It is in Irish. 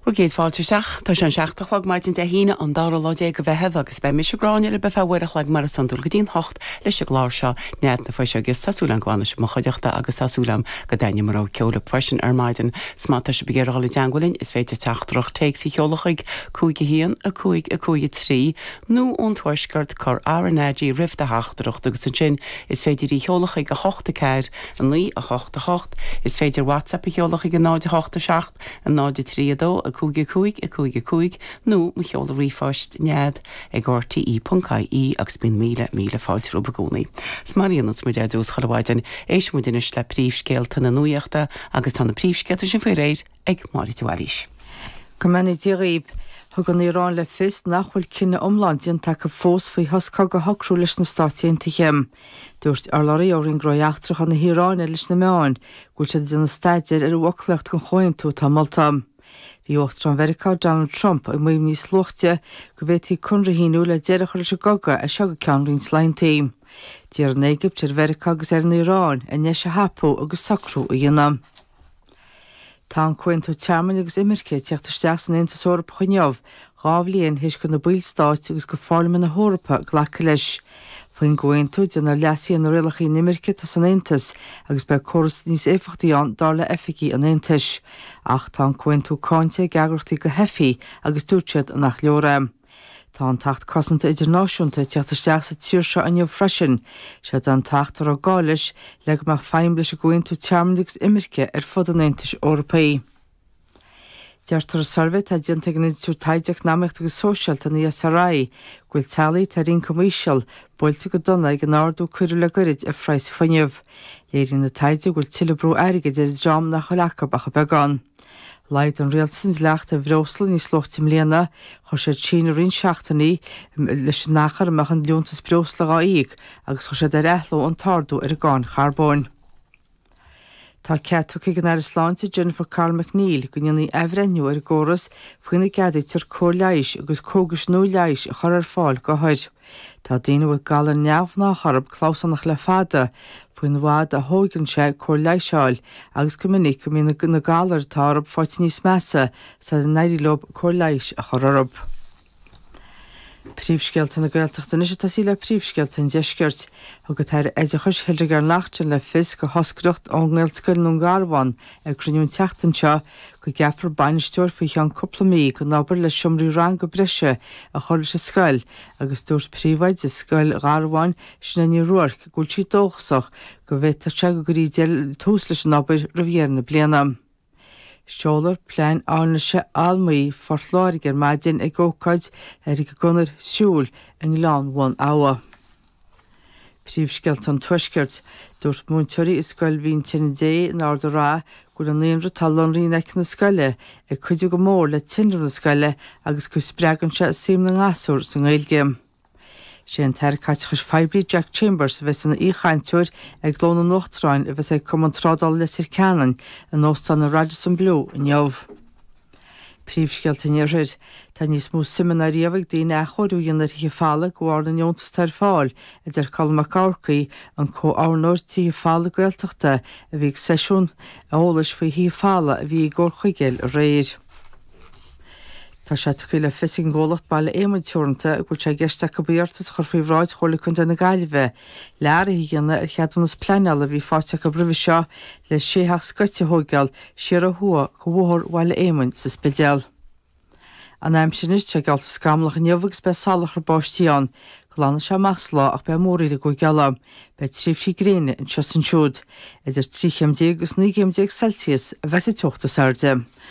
Géad fáilte seach tá an seachtalog maidin de híine an dá láé go bheitheh agus be mis gráinile be fehhaach le mar san dul go dín hocht leis se glár seo nead na foiise agus tasúlan gáine mo choideachta agus tasúlam go daine mar ceola freisin ar maidin smata se begérála deangolinn is féidir teachtrach teag sí cheolachaig cúige hían a cúige trí nó ón tuaisgurt chur áneidí rih a heachtarach agus an sin is féidir í cheolachaig a hochta ceir an lí a hochta hocht is féidir WhatsApp i cheolachaig a náide hochta seach an náide tríadó a cúige nó mu cheola riáist nead ag RTE.caí agus bin míle fáiltir ó bagónaí. Smaíonas mu ar dús chohhaidin éis mu duine le príomhscéalta na nuíochta agus tána príomhscealta sin fé réid ag máí túhailís. Go mena díríb thug an Irán le fis nachhfuil cinenne omlandíon take fós faoi thoscá go hocrú leis na stáisianta chéim. Dúirt arlaí áirn groiachtrach an na Hiráine leis na meáin, gúil sé duna staidir ar bhhaclacht go choin tú tá Malta. Bhí Óchtran America Donald Trump ag muim níos luachte go bhfuil chunrahíú le deireach leis gaga a seo go ceanrinn sleintí. Díar an Égypt ar Verica agus ar na Irán a ne se hapú agus sacrú a dhéanam. Tá an cuintú tearman agus imirce teachtar san Intasórap chuineamh gábhlíonn his go na bílstáit agus go fáilme na Hórapa ghlacha leis. Faoin gcuintú de na leasí an rilachaí nimirce tá san Intas agus be choras níos éfachtaí an dála efficí an Intas. Ach tá an cuintú cáinte geagartaí go hefií agus dúrtead an nach leora. Tá an tacht cosanta idirnáisiúnta teachtar sa tíir seo aniuh freisin, se an tachttar á gáis le go mar feimlis a gcuintú tearmnigus imirce ar fud an Intas Eorpaí. Deirtar sarveit a dianta gan tú taideach námecht agus sóisialta na SRI, gúil talaí tar rin comisial, boilte go donna ag an ardú cuireadh le gorid a phráis faineamh. Léirín na taide gúil tilebrú airige ar dram na choleacha bacha beagán. Leid an réaltasins lecht a bhrósla níos lochtim léana, chur sé China rin seachtaí leis nachar amach an leontas brósla gáíag agus chur sé de reithló an tardú ar gáin charbóin. Tá ceatúcha gan ar sláinte Jennifer Carl McNeil go nionnaí ehrenniu ar góras faoinna geadaí tar cóleis agus cógus nó leis a chur ar fáil go háid. Tá daine bhfuil galar neamh ná charb chlásannach le fada faoin bhád a thógann sé cóleiseáil agus go minic go mína na galar tárab fáilte níos measa sa an neirílob cóleis a chur arab. Príomhscealta na Gaeltachta is tá sí le príomhscealta an deisceart a go teir éideachas heidir gar nachtain le fis go hoscrocht an Gaelscoil nó Garbhain ag cruniún teachtanseo go gefar bainisteúir faoi an copplamí go nabair le siomrú rang go brise a choir sa scoil agus dúirt príomhaid is scoil Garbhain sin na ruach gúil sí dóchasach go bhhétar se go gurí tús leis an nabair roihéarna bliana. Seolar plein áneise almaí fortláirigar maidin ag gócaid ar go gunnar siúil an lán bhain áha. Príomhscealta an tuisceart dúirt múnteirí is scoil bhín tin dé an ardú rá gúil an éonra talán rí ag na scoile ag chuidiú go mór le tinre na scoile agus go spreagann se sim na ngasúr san Gaeilge. sé an teircaitchas Fibri Jack Chambers bheits an íchaintúir ag glóna Nochtráin a bheits ag commantrádal le sir ceanan an nóstan na Radisson Blu in Jobh. Príomhscealta níorid, tá níos mú seminaríomh daoine a choirú dionar fála go bhar an Jóntas tar fáil idir Colm Macarcaí an co-áirnúir tí fála Gaeltachta a bhíh seisiún a ólas faoi fála a bhí gur chuigéil réir. Tá sé tuile fising ggólacht bailile éimeúnta a gúil sé gceiste go bíartas chur faoi bhráid chola chun na gaiilbheith, lear í dhéanana ar cheadannas pleála bhí fáte go bribh seo le sétheach scoite thógeal siar a thua go bhthir bhile éimeint sa spidéal. An aim sin is te gealta scamlach an jobhagus be salach ar báistíán, go lána se measlá ach be mórí le go geala, be tríomh sí gréine in seos an siúd, idir 3 agus 9 Celsius a bheits i tuachta sairde.